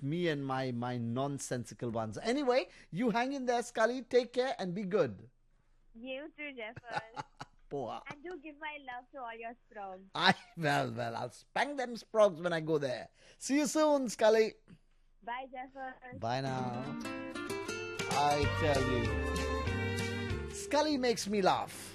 me and my nonsensical ones. Anyway, you hang in there, Scully. Take care and be good. You too, Jeffers. Poa. And do give my love to all your sprogs. Well, I'll spank them sprogs when I go there. See you soon, Scully. Bye, Jeffers. Bye now. I tell you, Scully makes me laugh.